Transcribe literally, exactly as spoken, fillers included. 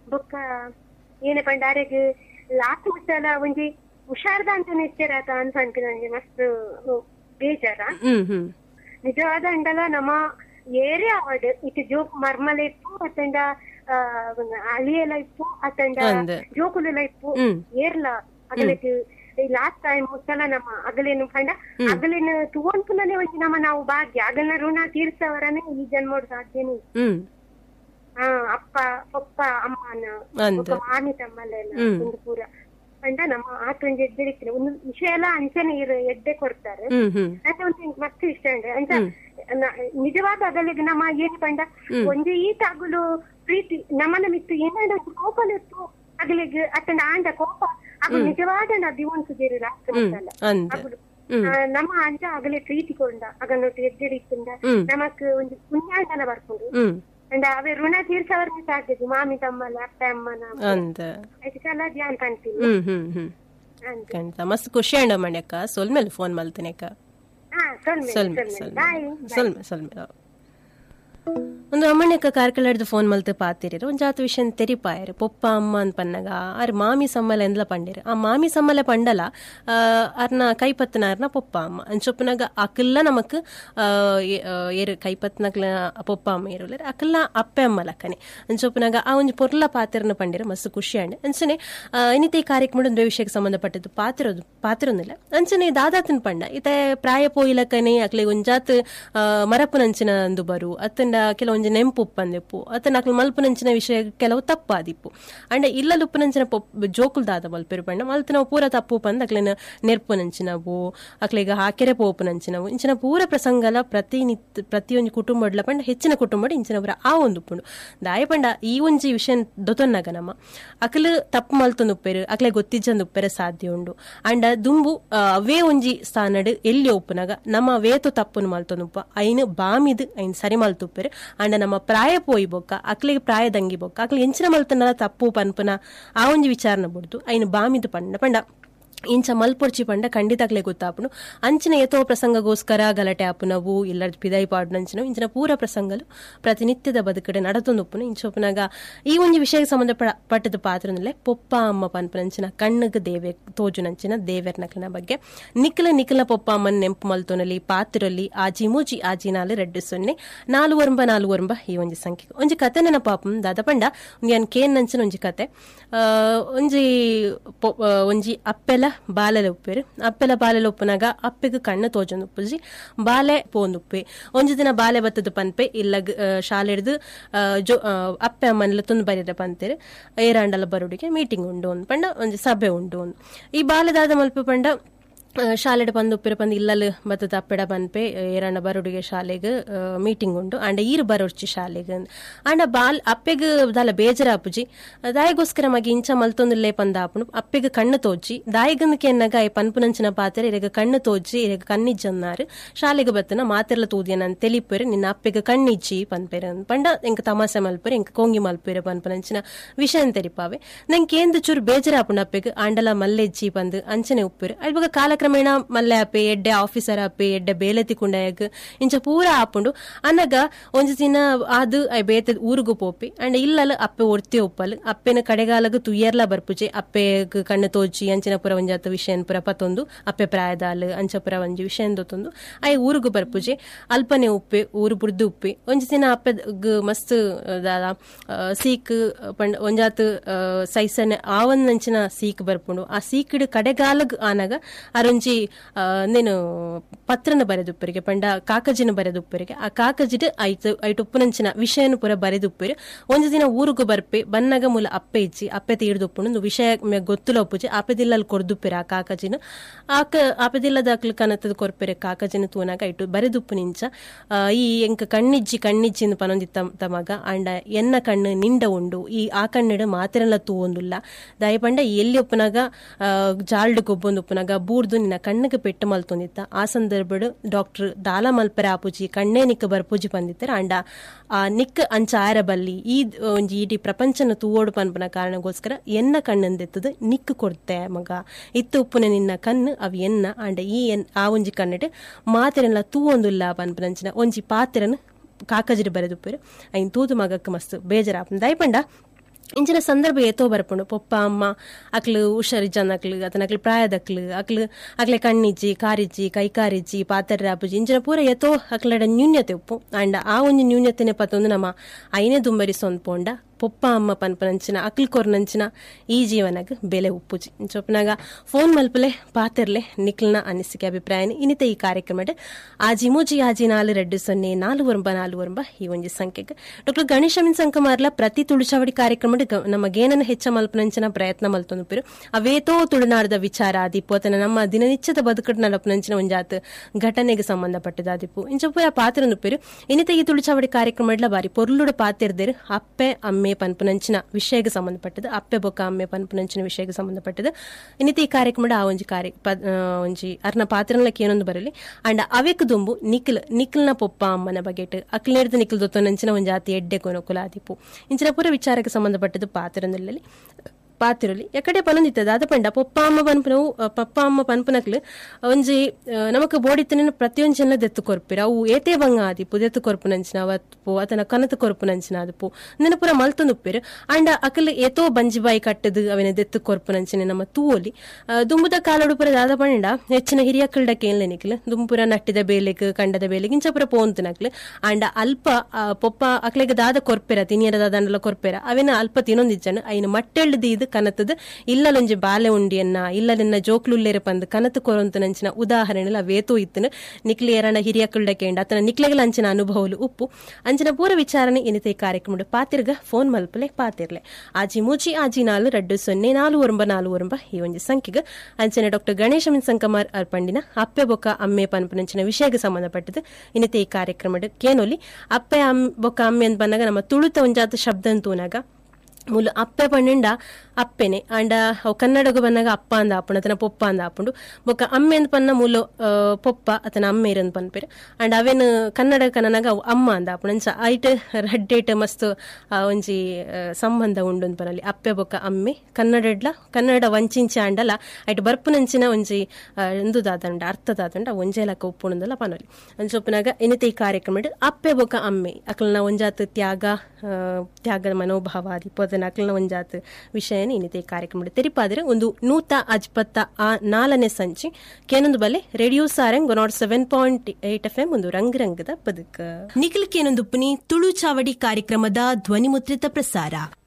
ಬೊಕ್ಕ ಏನ ಪಂಡಾರೆಗ್ ಲಾಸ್ಟ್ ಮುಚ್ಚಲ ಒಂಜಿ ಹುಷಾರ್ದ ಅಂತ ನಿಶ್ಚರಾತ ಅಂತ ಅನ್ಕೊಂಡ್ ನಂಗೆ ಮಸ್ತ್ ಬೇಜಾರ. ನಿಜವಾದ ಅಂಡಲ ನಮ್ಮ ಏರಿಯಾ ಅವಾರ್ಡ್ ಇಟ್ಟು ಜೋಕ್ ಮರ್ಮಲ ಇಪ್ಪು ಅತ್ತಂಡ ಅಳಿಯಲ ಇಪ್ಪು ಅತ್ತಂಡ ಜೋಕುಲೆಲ್ಲ ಇಪ್ಪು ಏರ್ಲ ಅಗಲಕ್ಕೆ ಲಾಸ್ಟ್ ಟೈಮ್ ಮುಚ್ಚಲ ನಮ್ಮ ಅಗಲೇನು ಕಂಡ ಅಗಲಿನ ತುವಂತಲೇ ಒಂಜಿ ನಮ್ಮ ನಾವು ಭಾಗ್ಯ ಅಗಲಿನ ಋಣ ತೀರ್ಸವರನೇ ಈ ಜನ್ಮೋಡ್ ಸಾಧ್ಯನೇ. ಹಾ ಅಪ್ಪ ಪಪ್ಪ ಅಮ್ಮನ ಮಾಮಿ ತಮ್ಮಲೆಲ್ಲ ಒಂದು ಪೂರ ಅಂಡ ನಮ್ಮ ಆತೊಂದು ಎಡ್ಡೆ ಇರ್ತೀನಿ ಒಂದು ವಿಷಯ ಎಲ್ಲ ಅಂಚನೆ ಇರ ಎಡ್ಡೆ ಕೊಡ್ತಾರೆ ಅಂತ ಒಂದು ಮಸ್ತ್ ಇಷ್ಟ ಅಂಡೆ ಅಂತ ನಿಜವಾದ ಅಗಲಿಗೆ ನಮ್ಮ ಏನ್ ಕಂಡ ಒಂದು ಈತ ಅಗಲು ಪ್ರೀತಿ ನಮ್ಮನ್ನ ಮಿತ್ತು ಏನಾಡ ಕೋಪಲಿತ್ತು ಅಗಲಿಗೆ ಅತ್ತಂಡ ಆಂಡ ಕೋಪ ಅಗಲು ನಿಜವಾದ ದಿವನ್ ಸುಜೇರಿಲ್ಲ ಅಗಲು ನಮ್ಮ ಅಂಚ ಅಗಲೇ ಪ್ರೀತಿ ಕೊಂಡ ಅಗನೊಟ್ಟು ಎಡ್ಡೆ ಇತ್ತಂಡ ನಮಕ್ ಒಂದು ಪುಣ್ಯಾಂಡನ ಬರ್ಕೊಂಡು ಅಂಡ ಅವೇ ಋಣ ತೀರ್ಸವರ್ಗೆ ಸಾಧ್ಯದು ಮಾಮಿ ತಮ್ಮಲ್ಲ ಅಪ್ಪ ಅಮ್ಮನ ಅದಕ್ಕೆಲ್ಲ ಧ್ಯಾನ ಕಾಣ್ತೀನಿ. ಖಂಡಿತ ಮಸ್ತ್ ಖುಷಿ ಅಂಡ ಮಣ್ಯಕ್ಕ ಸೊಲ್ಮೇಲೆ ಫೋನ್ ಮಲ್ತೇನೆಕ್ಕ ಸೊಲ್ಮೆ ಸೊಲ್ಮೆ ಸೊಲ್ಮೆ ಒಂದು ಅಮ್ಮಣ್ಣಕ್ಕ ಕಾರ್ಕಳದ ಫೋನ್ ಮಲ್ತೆ ಪಾತಿರ ಒಂದು ಜಾತ ವಿಷಯ ತೆರಿಪಾಯರು ಪೊಪ್ಪ ಅಮ್ಮ ಅಂತ ಪನ್ನಗ ಅರ್ ಮಾಮಿ ಸಮ್ಮಲ ಎಂದ್ಲ ಪಂಡಿರು ಆ ಮಾಮಿ ಸಮ್ಮಲ ಪಂಡಲ ಅರ್ನ ಕೈಪತ್ತನಾರ್ನ ಪೊಪ್ಪ ಅಮ್ಮ ಅಂಚೊಪ್ಪನಾಗ ಅಕಲ್ಲ ನಮಕ್ ಏರು ಕೈಪತ್ನಕ್ಲ ಪೊಪ್ಪ ಅಮ್ಮ ಇರೋಲ್ಲ ಅಕಲ್ಲ ಅಪ್ಪೆ ಅಮ್ಮ ಲಕ್ಕನೆ ಅಂಚೊಪ್ಪನಾಗ ಆ ಒಂದು ಪೊರ್ಲ ಪಾತಿರನ ಪಂಡಿರು ಮಸ್ತ್ ಖುಷಿ ಅಂಡೆ ಅಂಚನೆ ಇನ್ನಿತ ಈ ಕಾರ್ಯಕ್ರಮ ಒಂದು ವಿಷಯಕ್ಕೆ ಸಂಬಂಧಪಟ್ಟದ್ದು ಪಾತಿರೋದು ಪಾತಿರೊಂದಿಲ್ಲ ಅಂಚನೆ ದಾದಾತನ ಪಂಡ ಇತ ಪ್ರಾಯ ಪೋಯಿಲಕ್ಕನೆ ಅಕ್ಲೆ ಒಂಜಾತ್ ಮರಪುನಂಚಿನ ಅಂದು ಬರು ಅತ್ತಂಡ ಕೆಲವೊಂದು ನೆಂಪು ಉಪ್ಪಂದೆಪ್ಪು ಅತನ ಅಕ್ಲು ಮಲ್ಪುನಂಚಿನ ವಿಷಯ ಕೆಲವು ತಪ್ಪಾದಿಪ್ಪು ಅಂಡ ಇಲ್ಲಲ್ಲಿ ಉಪ್ಪುನಂಚಿನ ಜೋಕುಲ್ ದಾದ ಮಲ್ಪೆರು ಪಂಡ ಮಲ್ತ ನಾವು ಪೂರ ತಪ್ಪು ಪಂದ ಅಕ್ಲಿನ ನೆರ್ಪುನಂಚಿನವು ಅಕ್ಲಿಗ ಹಾಕೆರೆ ಪೋಪುನಂಚಿನವು ಇಂಚಿನ ಪೂರ ಪ್ರಸಂಗಲ ಪ್ರತಿನಿತ್ಯ ಪ್ರತಿಯೊಂದು ಕುಟುಂಬಡ್ಲ ಪಂಡ ಹೆಚ್ಚಿನ ಕುಟುಂಬ ಇಂಚಿನವರ ಆ ಒಂದು ಉಪ್ಪುಂಡು ದಾಯ ಪಂಡ ಈ ಒಂಜಿ ವಿಷಯ ದೊತೊನ್ನಗ ನಮ್ಮ ಅಕ್ಲು ತಪ್ಪು ಮಲ್ತೊಂದು ಉಪ್ಪೆರು ಅಕ್ಲೆ ಗೊತ್ತಿಜ್ಜಂದು ಉಪ್ಪೆರೆ ಸಾಧ್ಯ ಉಂಡು ಅಂಡ ದುಂಬು ಅವೇ ಒಂಜಿ ಸ್ಥಾನಡ್ ಎಲ್ಲಿ ಒಪ್ಪುನಗ ನಮ್ಮ ವೇತು ತಪ್ಪುನು ಮಲ್ತೊಂದುಪ್ಪ ಐನು ಬಾಮಿದು ಐನ್ ಸರಿ ಮಲ್ತುಪ್ಪೆರು ಅಂಡ ನಮ್ಮ ಪ್ರಾಯ ಪೋಯಿ ಬೊಕ್ಕ ಅಕ್ಲಿಗೆ ಪ್ರಾಯ ದಂಗಿ ಬೊಕ್ಕ ಅಕ್ಲಿ ಎಂಚಿನ ಮಲ್ತನ ತಪ್ಪು ಪನ್ಪುನ ಆ ಒಂಜಿ ವಿಚಾರನ ಬಿಡ್ದು ಐನು ಬಾಮಿದು ಪಂಡ ಪಂಡ ಇಂಚ ಮಲ್ಪೊಡ್ಚಿ ಪಂಡ ಖಂಡಿತಾಗ್ಲೇ ಗೊತ್ತಾಪುನು ಅಂಚಿನ ಯಥೋ ಪ್ರಸಂಗಗೋಸ್ಕರ ಗಲಾಟೆ ಆಪುನವು ಎಲ್ಲರ ಪಿದಾಯಿ ಪಾಡ್ನಂಚಿನ ಇಂಚಿನ ಪೂರ ಪ್ರಸಂಗಲು ಪ್ರತಿನಿತ್ಯದ ಬದುಕಡೆ ನಡತೊಂದುಪ್ಪುನು ಇಂಚೊಪ್ಪನಾಗ ಈ ಒಂದು ವಿಷಯಕ್ಕೆ ಸಂಬಂಧಪಟ್ಟದ ಪಾತ್ರನಲ್ಲೇ ಪೊಪ್ಪ ಅಮ್ಮ ಪನ್ಪನಂಚಿನ ಕಣ್ಣಗ ದೇವೆ ತೋಜುನಂಚಿನ ದೇವೆರ್ನಕ್ಲಿನ ಬಗ್ಗೆ ನಿಖಲ ನಿಖಲ ಪೊಪ್ಪ ಅಮ್ಮನ ನೆಂಪು ಮಲ್ತೋನಲ್ಲಿ ಪಾತಿರೊಲ್ಲಿ ಆಜಿ ಮೂಜಿ ಆಜಿ ನಾಲು ರೆಡ್ಡು ಸೊನ್ನೆ ನಾಲು ಒರಂಬ ನಾಲು ಒರಂಬ ಈ ಒಂಜಿ ಸಂಖ್ಯೆ ಒಂಜಿ ಕತೆ ನನ್ನ ಪಾಪಂ ದಾದ ಪಂಡ ಒಂಜಿ ಕೇನ್ ನಂಚಿನ ಒಂಜಿ ಕತೆ ಒಂಜಿ ಒಂಜಿ ಅಪ್ಪೆಲ ಬಾಲೆಲ ಉಪ್ಪೇರು ಅಪ್ಪೆಲ ಬಾಲೆಲ ಉಪ್ಪನಾಗ ಅಪ್ಪೆಗೆ ಕಣ್ಣು ತೋಜೊಂದು ಉಪ್ಪುಜಿ ಬಾಲೆ ಪೋಂದುಪ್ಪೆ ಒಂಜಿ ದಿನ ಬಾಲೆ ಬತ್ತದ ಪನ್ಪೆ ಇಲ್ಲ ಶಾಲೆ ಹಿಡಿದು ಜೋ ಅಪ್ಪೆ ಅಮ್ಮನೆಲ್ಲ ತುಂದು ಬರೀರ ಪಂತೇರು ಏರಾಂಡಲ ಬರುಡಿಗೆ ಮೀಟಿಂಗ್ ಉಂಡು ಒಂದು ಪಂಡ ಒಂಜಿ ಸಭೆ ಉಂಡು ಒಂದು ಈ ಬಾಲೆದಾದ ಮಲ್ಪೆ ಪಂಡ ಶಾಲೆಡ್ ಬಂದು ಉಪ್ಪಿರ ಬಂದು ಇಲ್ಲಲ್ಲಿ ಬತ್ತದ ಅಪ್ಪೆಡ ಪನ್ಪೆ ಏರಣ್ಣ ಬರುಡಿಗೆ ಶಾಲೆಗೆ ಮೀಟಿಂಗ್ ಉಂಡು ಅಂಡ ಈರು ಬರೋರ್ಚಿ ಶಾಲೆಗೆ ಅಂಡ ಬಾಲ್ ಅಪ್ಪೆಗೆ ದಾಲ ಬೇಜಾರ ಅಪ್ಪುಜಿ ದಾಯಿಗೋಸ್ಕರ ಮಗಿ ಇಂಚ ಮಲ್ತೊಂದುಲ್ಲೇ ಪಂದ ಆಪುನು ಅಪ್ಪೆಗೆ ಕಣ್ಣು ತೋಜಿ ದಾಯಿಗಂದಕ್ಕೆ ಎನ್ನಗ ಈ ಪನ್ಪುನಂಚಿನ ಪಾತ್ರೆ ಇರಗ ಕಣ್ಣು ತೋಜಿ ಇರಗ ಕಣ್ಣಿಜ್ಜನ್ನಾರು ಶಾಲೆಗೆ ಬತ್ತನ ಮಾತೆರ್ಲ ತೂದಿಯನ ತೆಲಿಪೆರೆ ನಿನ್ನ ಅಪ್ಪೆಗೆ ಕಣ್ಣಿಜ್ಜಿ ಪನ್ಪೆರೆ ಪಂಡ ಎಂಕ ತಮಾಸೆ ಮಲ್ಪೆರೆ ಎಂಕ ಕೋಂಗಿ ಮಲ್ಪೆರೆ ಪನ್ಪುನಂಚಿನ ವಿಷಯ ತೆರಿಪಾವೆ ನಂಗೆ ಏಂದು ಚೂರು ಬೇಜಾರ ಆಪುನ ಅಪ್ಪೆಗೆ ಆಂಡಲ ಮಲ್ಲೆಜ್ಜಿ ಬಂದು ಅಂಚನೆ ಉಪ್ಪೆರೆ ಅಲ್ವಾಗ ಕಾಲ ಕ್ರಮೇಣ ಮಲ್ಲೆ ಆಪೆ ಎಡ್ಡೆ ಆಫೀಸರ್ ಆಪೆ ಎಡ್ಡೆ ಬೇಲೆತಿ ಕುಂಡಾಯಗ್ ಇಂಚ ಪೂರ ಆಪುಂಡು ಅನ್ನಗ ಒಂಜಿ ದಿನ ಅದು ಬೇತೆ ಊರುಗು ಪೋಪಿ ಅಂಡ್ ಇಲ್ಲಲ್ಲ ಅಪ್ಪೆ ಒರ್ತಿ ಒಪ್ಪಲ್ ಅಪ್ಪೆನ ಕಡೆಗಾಲಗ ತುಯ್ಯರ್ಲ ಬರ್ಪುಜೆ ಅಪ್ಪೆಗ್ ಕಣ್ಣು ತೋಜಿ ಅಂಚಿನ ಪುರ ಒಂಜಾತ ವಿಷಯ ಪುರ ಪತ್ತೊಂದು ಅಪ್ಪೆ ಪ್ರಾಯದಾಲ್ ಅಂಚ ಪುರ ಒಂಜಿ ವಿಷಯ ದೊತ್ತೊಂದು ಐ ಊರುಗು ಬರ್ಪುಜೆ ಅಲ್ಪನೆ ಉಪ್ಪೆ ಊರು ಬುರ್ದು ಉಪ್ಪಿ ಒಂಜಿ ದಿನ ಅಪ್ಪೆಗ್ ಮಸ್ತ್ ಸೀಕ್ ಪಂಡ ಒಂಜಾತ್ ಸೈಸನೆ ಆವಂದಂಚಿನ ಸೀಕ್ ಬರ್ಪುಂಡು ಆ ಸೀಕ್ಡ್ ಕಡೆಗಾಲಗ್ ಆನಾಗ ಅರೊಂಜಿ ನೇನು ಪತ್ರನ ಬರೆದುಪ್ಪರಿಗೆ ಪಂಡ ಕಾಕಜಿನ ಬರೆದುಪ್ಪರಿಗೆ ಆ ಕಾಕಜಿಡ್ ಐತು ಐಟು ಉಪ್ಪುನಂಚಿನ ವಿಷಯನು ಪುರ ಬರೆದುಪ್ಪರು ಒಂದು ದಿನ ಊರುಗು ಬರ್ಪೆ ಬನ್ನಗ ಮೂಲ ಅಪ್ಪೆ ಇಜ್ಜಿ ಅಪ್ಪೆ ತೀರ್ದುಪ್ಪುನು ವಿಷಯ ಗೊತ್ತುಲ ಒಪ್ಪುಜಿ ಆಪೆದಿಲ್ಲಲ್ಲಿ ಕೊರ್ದುಪ್ಪೆರೆ ಆ ಕಾಕಜಿನ ಆಕ ಆಪೆದಿಲ್ಲದ ಅಕ್ಲು ಕನತದ ಕೊರ್ಪೆರೆ ಕಾಕಜಿನ ತೂನಾಗ ಐಟು ಬರೆದುಪ್ಪು ನಿಂಚ ಈ ಎಂಕ ಕಣ್ಣಿಜ್ಜಿ ಕಣ್ಣಿಜ್ಜಿನ ಪನೊಂದಿ ತಮಗ ಅಂಡ ಎನ್ನ ಕಣ್ಣು ನಿಂಡ ಉಂಡು ಈ ಆ ಕಣ್ಣಿಡ ಮಾತೆರೆಲ್ಲ ತೂವೊಂದುಲ್ಲ ದಯಪಂಡ ಎಲ್ಲಿ ಒಪ್ಪನಾಗ ಜಾಲ್ಡ್ ಗೊಬ್ಬೊಂದು ಉಪ್ಪನಾಗ ಬೂರ್ದು ನಿನ್ನ ಕಣ್ಣಿಗೆ ಪೆಟ್ಟು ಮಲ್ತೊಂದಿತ್ತ ಆ ಸಂದರ್ಭಡು ಡಾಕ್ಟರ್ ದಾಲ ಮಲ್ಪರೆ ಆಪುಜಿ ಕಣ್ಣೇ ನಿಕ್ಕ ಬರ್ಪುಜಿ ಬಂದಿತ್ತರ ಅಂಡ ಆ ನಿಕ್ ಅಂಚ ಆರ ಬಲ್ಲಿ ಈ ಒಂಜಿ ಇಡೀ ಪ್ರಪಂಚನ ತೂವೋಡು ಪನ್ಪನ ಕಾರಣಗೋಸ್ಕರ ಎನ್ನ ಕಣ್ಣಂದೆತ್ತದ ನಿಕ್ ಕೊಡ್ತೆ ಮಗ ಇತ್ತು ಉಪ್ಪುನ ನಿನ್ನ ಕಣ್ಣು ಅವು ಎನ್ನ ಅಂಡ ಈ ಎನ್ ಆ ಒಂಜಿ ಕಣ್ಣಿಟ್ಟು ಮಾತೆರೆಲ್ಲ ತೂವೊಂದುಲ್ಲ ಪನ್ಪನಂಚಿನ ಒಂಜಿ ಪಾತೆರನು ಕಾಕಜಿಡ್ ಬರೆದುಪ್ಪರು ಐನ್ ತೂದು ಮಗಕ್ಕೆ ಮಸ್ತ್ ಬೇಜಾರಾಪನ್ ದಯಪಂಡ ಇಂಚಿನ ಸಂದರ್ಭ ಏತೋ ಬರ್ಪುಂಡು ಪೊಪ್ಪ ಅಮ್ಮ ಅಕ್ಲು ಹುಷಾರಿಜ್ಜನ್ ಅಕ್ಲು ಅತನ ಅಕ್ಲು ಪ್ರಾಯದಕ್ಲು ಅಕ್ಲು ಅಕ್ಲೆ ಕಣ್ಣಿಜ್ಜಿ ಕಾರಿಜ್ಜಿ ಕೈ ಕಾರಿಜ್ಜಿ ಪಾತ್ರೆ ಆಪುಜಿ ಇಂಚಿನ ಪೂರ ಏತೋ ಅಕ್ಲಡ ನ್ಯೂನ್ಯತೆ ಉಪ್ಪು ಅಂಡ್ ಆ ಒಂದು ನ್ಯೂನ್ಯತೆನೆ ಪತ್ತೊಂದು ನಮ್ಮ ಐನೇ ದುಂಬರಿ ಸೊಂದ್ಪೋಂಡ ಪೊಪ್ಪ ಅಮ್ಮ ಪನ್ಪನಂಚಿನ ಅಕ್ಲು ಕೊರ್ನಂಚಿನ ಈ ಜೀವನಗ ಬೆಲೆ ಉಪ್ಪುಜಿ ಚೊಪ್ಪನಾಗ ಫೋನ್ ಮಲ್ಪಲೆ ಪಾತಿರ್ಲೆ ನಿಕ್ಲನ ಅನಿಸಿಕೆ ಅಭಿಪ್ರಾಯ ಇನ್ನಿತ ಈ ಕಾರ್ಯಕ್ರಮ ಆಜಿ ಮೂಜಿ ಆಜಿ ನಾಲು ರೆಡ್ಡು ಸೊನ್ನೆ ನಾಲು ಒರಂಬ ನಾಲು ಒರಂಬ ಈ ಒಂಜಿ ಸಂಖ್ಯೆಗೆ ಡಾಕ್ಟರ್ ಗಣೇಶ ಮಿನ್ ಸಂಕಮಾರ್ಲ ಪ್ರತಿ ತುಳುಚಾವಡಿ ಕಾರ್ಯಕ್ರಮ ನಮ್ಮ ಗೇನನ ಹೆಚ್ಚ ಮಲ್ಪನಂಚಿನ ಪ್ರಯತ್ನ ಮಲ್ತೊಂದುಪಿರು ಅವೇತೋ ತುಳುನಾಡದ ವಿಚಾರ ಆದಿಪ್ಪು ಅತನ ನಮ್ಮ ದಿನನಿತ್ಯದ ಬದುಕಟ್ಟು ನಲಪನಂಚಿನ ಒಂಜಾತ್ ಘಟನೆಗೆ ಸಂಬಂಧಪಟ್ಟದ ಆದಿಪ್ಪು ಇಂಚಪುರ ಪಾತ್ರನುಪಿರು ಇನ್ನಿತ ಈ ತುಳುಚಾವಡಿ ಕಾರ್ಯಕ್ರಮ ಬಾರಿ ಪೊರ್ಲುಡ ಪಾತಿರ್ದೇರು ಅಪ್ಪೆ ಅಮ್ಮೆ ಪನ್ಪುನಂಚಿನ ವಿಷಯಕ್ಕೆ ಸಂಬಂಧಪಟ್ಟದು ಅಪ್ಪೆ ಬೊಕ್ಕ ಅಮ್ಮೆ ಪನ್ಪುನಂಚಿನ ವಿಷಯಕ್ಕೆ ಸಂಬಂಧಪಟ್ಟದು ಇನ್ನಿತ ಈ ಕಾರ್ಯಕ್ರಮ ಆ ಒಂಜಿ ಕಾರ್ಯ ಒಂಜಿ ಅರ್ನ ಪಾತ್ರನಕ್ಕೆ ಏನೊಂದು ಬರಲಿ ಅಂಡ್ ಅವೆಕ್ ದುಂಬು ನಿಖಿಲ್ ನಿಖಿಲ್ನ ಪೊಪ್ಪ ಅಮ್ಮನ ಬಗೆಟ್ ಅಕ್ಲಿರ್ದು ನಿಖಿಲ್ ದೊತ್ತೊನಂಚಿನ ಒಂಜಾತಿ ಎಡ್ಡೆ ಕೊನಕುಲ ಆದಿಪ್ಪು ಇಂಚಿನ ಪೂರ ವಿಚಾರಕ್ಕೆ ಸಂಬಂಧಪಟ್ಟದು ಪಾತ್ರನಲ್ಲಿ ಪಾತಿರಲಿ ಎಕಡೆ ಪನೊಂದಿತ್ತದ ಅದ ಪಂಡ ಪೊಪ್ಪ ಅಮ್ಮ ಪನ್ಪನವು ಪಪ್ಪ ಅಮ್ಮ ಪನ್ಪನಕ್ಲು ಒಂಜಿ ನಮಕ್ ಬೋಡಿತ್ತನ ಪ್ರತಿಯೊಂಜನ ದೆತ್ತು ಕೊರ್ಪಿರ ಅವು ಏತೇ ಬಂಗ ಆದಿಪ್ಪು ದೆತ್ತು ಕೊರ್ಪು ನಂಚಿನ ಅವತ್ತು ಅತನ ಕನತು ಕೊರ್ಪು ನಂಚಿನ ಅದಪ್ಪು ನೆನಪುರ ಮಲ್ತೊಂದುಪ್ಪಿರು ಅಂಡ ಅಕಲ್ ಏತೋ ಬಂಜಿಬಾಯಿ ಕಟ್ಟದು ಅವನ ದೆತ್ತು ಕೊರ್ಪು ನಂಚಿನ ನಮ್ಮ ತೂವಲಿ ದುಂಬುದ ಕಾಲಡುಪುರ ದಾದ ಪಂಡ ಹೆಚ್ಚಿನ ಹಿರಿಯ ಕಲ್ಡಕ್ಕೆ ಏನ್ಲೆ ನಿಕ್ಲು ದುಂಪುರ ನಟ್ಟಿದ ಬೇಲೆಗ್ ಕಂಡದ ಬೇಲೆಗ್ ಇಂಚಪುರ ಪೋಂತನಕ್ಲು ಅಂಡ ಅಲ್ಪ ಪೊಪ್ಪ ಅಕ್ಲೆಗೆ ದಾದ ಕೊರ್ಪೆರ ತಿನಿಯರ ದಾದಂಡಲ ಕೊರ್ಪೆರ ಅವೇನ ಅಲ್ಪ ತಿನ್ನೊಂದಿಜ್ಜನ ಐನು ಮಟ್ಟೆಳ್ದು ಇದು ಕನತದ ಇಲ್ಲಲೊಂಜಿ ಬಾಲೆ ಉಂಡಿಯನ್ನ ಇಲ್ಲಲಿನ್ನ ಜೋಕ್ಲುಲ್ಲೇರ ಪಂದ್ ಕನತು ಕೊರೊಂತು ನಂಚಿನ ಉದಾಹರಣೆಲ ವೇತೋ ಇತ್ತನ ನಿಕ್ಲಿಯರನ ಹಿರಿಯ ಕುಲ್ಡಕೆಂಡ ಅತನ ನಿಕ್ಲೆಗಲ ಅಂಚಿನ ಅನುಭವಲು ಉಪ್ಪು ಅಂಚಿನ ಪೂರ ವಿಚಾರಣೆ ಇನ್ನಿತ ಈ ಕಾರ್ಯಕ್ರಮ ಪಾತಿರ್ಗ ಫೋನ್ ಮಲ್ಪಲೆ ಪಾತಿರ್ಲೆ ಆಜಿ ಮೂಜಿ ಆಜಿ ನಾಲು ರಡ್ಡು ಸೊನ್ನೆ ನಾಲು ಒರಂಬ ನಾಲು ಒರಂಬ ಈ ಒಂಜಿ ಸಂಖ್ಯೆಗೆ ಅಂಚಿನ ಡಾಕ್ಟರ್ ಗಣೇಶ ಮಿನ್ ಸಂಕಮಾರ್ ಅರ್ಪಂಡಿನ ಅಪ್ಪೆ ಬೊಕ್ಕ ಅಮ್ಮೆ ಪನ್ಪನಂಚಿನ ವಿಷಯಕ್ಕೆ ಸಂಬಂಧಪಟ್ಟದು ಇನ್ನಿತ ಈ ಕಾರ್ಯಕ್ರಮ ಕೇನೊಲಿ ಅಪ್ಪೆ ಬೊಕ್ಕ ಅಮ್ಮೆ ಅಂತ ಬಂದಾಗ ನಮ್ಮ ತುಳುತ ಒಂಜಾತ ಶಬ್ದ ಅಂತೂನಾಗ ಮೂಲ ಅಪ್ಪೆ ಪಣ್ಣಂಡ ಅಪ್ಪೆನೆ ಅಂಡ ಕನ್ನಡಗ ಬಂದಾಗ ಅಪ್ಪ ಅಂದ ಆಪುಂಡು ಅತನ ಪೊಪ್ಪ ಅಂದ ಆಪುಂಡು ಬೊಕ್ಕ ಅಮ್ಮೆ ಅಂತ ಪನ್ನ ಮೂಲ ಪೊಪ್ಪ ಅತನ ಅಮ್ಮೆ ಇರಂದ್ ಪನ್ಪೆರು ಅಂಡ್ ಅವೇನ್ ಕನ್ನಡ ಕನ್ನನಾಗ ಅಮ್ಮ ಅಂದ ಆಪುಂಡು ಅಂಚ ಐಟ್ ರಡ್ಡೇಟ್ ಮಸ್ತ್ ಒಂಜಿ ಸಂಬಂಧ ಉಂಡು ಪನಲ್ಲಿ ಅಪ್ಪೆ ಬೊಕ್ಕ ಅಮ್ಮೆ ಕನ್ನಡಡ್ಲ ಕನ್ನಡ ವಂಚಿಂಚ ಅಂಡಲ ಐಟ್ ಬರ್ಪುನಂಚಿನ ಒಂಜಿ ಎಂದು ದಾದಂಡ ಅರ್ಥ ದಾದಂಡ ಒಂಜೇಲಕ ಉಪ್ಪುಣದಲ್ಲ ಪನೊಲಿ ಅಂಚೊಪ್ಪನಾಗ ಇನ್ನಿತ ಈ ಕಾರ್ಯಕ್ರಮ ಅಪ್ಪೆ ಬೊಕ್ಕ ಅಮ್ಮೆ ಅಕಲ್ನ ಒಂಜಾತ್ ತ್ಯಾಗ ತ್ಯಾಗದ ಮನೋಭಾವ ಆದಿಪ್ಪು ಅಕ್ಲನ ಒಂಜಾತ್ ವಿಷಯ ಇನ್ನಿತ ಈ ಕಾರ್ಯಕ್ರಮ ತೆರಿಪಾದ್ರೆ ಒಂದು ನೂತ ಅಜ್ಪತ್ತ ಆ ನಾಲ್ಕನೇ ಸಂಚಿ ಕೇನೊಂದು ಬಲೆ radio Sarang one not seven point eight F M ಒಂದು ರಂಗ್ ರಂಗದ ಬದುಕ ನಿಖಿಲ್ ಕೇನೊಂದು ಪುನಿ ತುಳು ಚಾವಡಿ ಕಾರ್ಯಕ್ರಮದ ಧ್ವನಿ ಮುದ್ರಿತ ಪ್ರಸಾರ.